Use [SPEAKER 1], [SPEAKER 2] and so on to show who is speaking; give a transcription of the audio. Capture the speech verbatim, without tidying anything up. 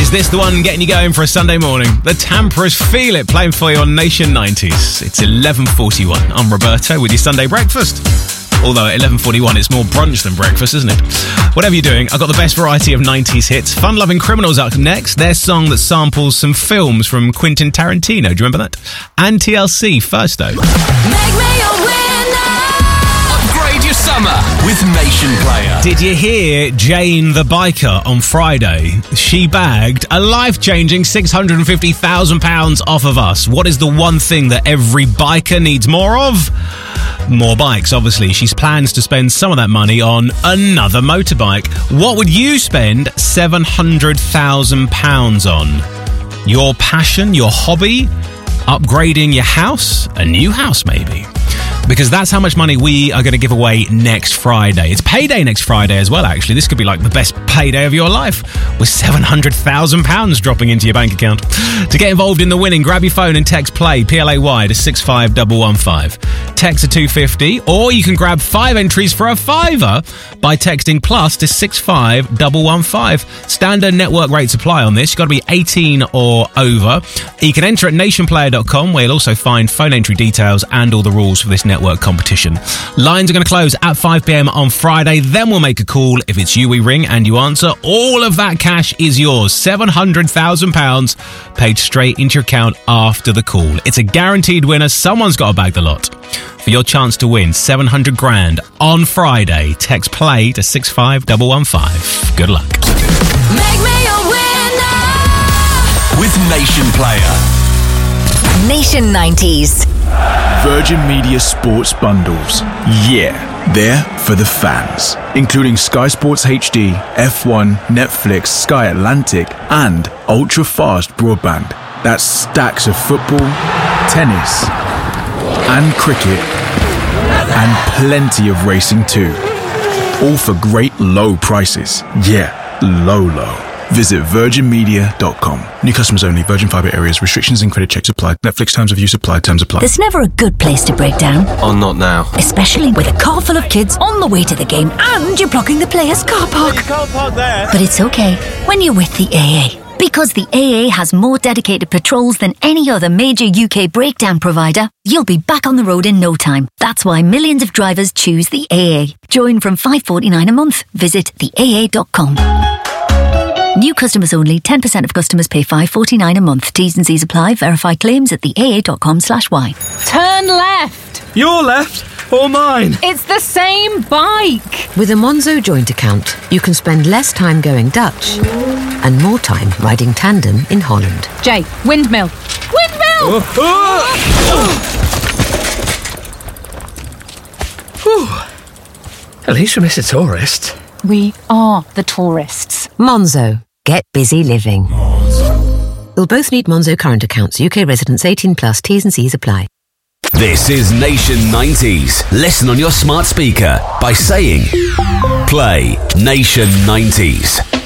[SPEAKER 1] Is this the one getting you going for a Sunday morning? The Tamperers Feel It, playing for you on Nation nineties. It's eleven forty-one. I'm Roberto with your Sunday breakfast. Although at eleven forty-one, it's more brunch than breakfast, isn't it? Whatever you're doing, I've got the best variety of nineties hits. Fun-loving Criminals up next. Their song that samples some films from Quentin Tarantino. Do you remember that? And T L C first, though.
[SPEAKER 2] Make me a winner.
[SPEAKER 3] Upgrade your summer with Nation Player.
[SPEAKER 1] Did you hear Jane the biker on Friday? She bagged a life-changing six hundred fifty thousand pounds off of us. What is the one thing that every biker needs more of? More bikes, obviously. She's plans to spend some of that money on another motorbike. What would you spend seven hundred thousand pounds on? Your passion, your hobby? Upgrading your house? A new house, maybe? Because that's how much money we are going to give away next Friday. It's payday next Friday as well, actually. This could be like the best payday of your life, with seven hundred thousand pounds dropping into your bank account. To get involved in the winning, grab your phone and text PLAY, P L A Y, to six five one one five. Text to two fifty, or you can grab five entries for a fiver by texting plus to six five one one five. Standard network rates apply on this. You've got to be eighteen or over. You can enter at nation player dot com, where you'll also find phone entry details and all the rules for this network competition. Lines are going to close at five p.m. on Friday. Then we'll make a call. If it's you we ring and you answer, all of that cash is yours. seven hundred thousand pounds paid straight into your account after the call. It's a guaranteed winner. Someone's got to bag the lot. For your chance to win seven hundred grand on Friday, text PLAY to six five one one five. Good luck.
[SPEAKER 2] Make me a winner.
[SPEAKER 3] With Nation Player.
[SPEAKER 4] Nation nineties.
[SPEAKER 5] Virgin Media Sports Bundles. Yeah, they're for the fans. Including Sky Sports H D, F one, Netflix, Sky Atlantic, and ultra-fast broadband. That's stacks of football, tennis, and cricket, and plenty of racing too. All for great low prices. Yeah, low, low. Visit virgin media dot com. New customers only. Virgin Fibre areas. Restrictions and credit checks apply. Netflix terms of use apply. Terms apply.
[SPEAKER 4] There's never a good place to break down.
[SPEAKER 3] Oh, not now.
[SPEAKER 4] Especially with a car full of kids on the way to the game and you're blocking the players' car park.
[SPEAKER 6] You can't park there.
[SPEAKER 4] But it's okay when you're with the A A. Because the A A has more dedicated patrols than any other major U K breakdown provider, you'll be back on the road in no time. That's why millions of drivers choose the A A. Join from five pounds forty-nine a month. Visit the A A dot com. New customers only. ten percent of customers pay five pounds forty-nine a month. T's and C's apply. Verify claims at the A A dot com slash Y.
[SPEAKER 7] Turn left.
[SPEAKER 6] Your left or mine?
[SPEAKER 7] It's the same bike.
[SPEAKER 8] With a Monzo joint account, you can spend less time going Dutch and more time riding tandem in Holland.
[SPEAKER 7] Jay, windmill. Windmill!
[SPEAKER 6] Oh, oh. At least we miss a tourist.
[SPEAKER 7] We are the tourists.
[SPEAKER 8] Monzo. Get busy living. You'll both need Monzo current accounts. U K residents eighteen plus. T's and C's apply.
[SPEAKER 3] This is Nation nineties. Listen on your smart speaker by saying Play Nation nineties.